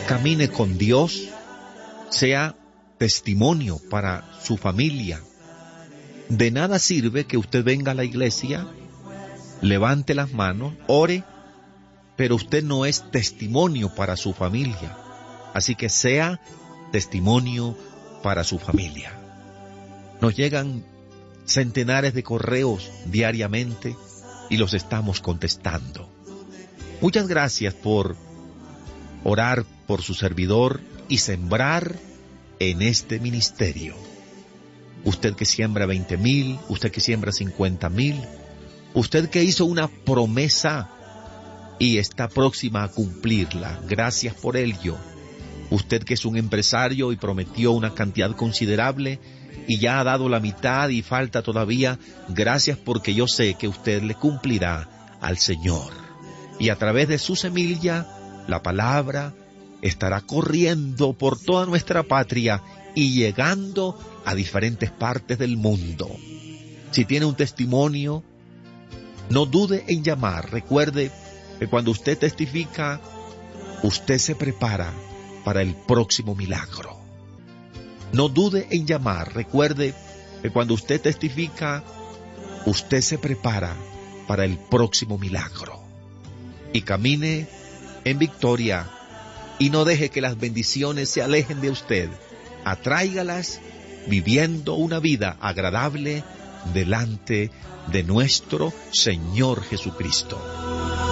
camine con Dios, sea testimonio para su familia. De nada sirve que usted venga a la iglesia, levante las manos, ore, pero usted no es testimonio para su familia. Así que sea testimonio para su familia. Nos llegan centenares de correos diariamente y los estamos contestando. Muchas gracias por orar por su servidor y sembrar en este ministerio. Usted que siembra 20,000, usted que siembra 50,000, usted que hizo una promesa y está próxima a cumplirla. Gracias por ello. Usted que es un empresario y prometió una cantidad considerable y ya ha dado la mitad y falta todavía, gracias porque yo sé que usted le cumplirá al Señor. Y a través de su semilla, la palabra estará corriendo por toda nuestra patria y llegando a diferentes partes del mundo. Si tiene un testimonio, no dude en llamar. Recuerde que cuando usted testifica, usted se prepara para el próximo milagro. No dude en llamar. Recuerde que cuando usted testifica, usted se prepara para el próximo milagro. Y camine en victoria y no deje que las bendiciones se alejen de usted. Atráigalas viviendo una vida agradable delante de nuestro Señor Jesucristo.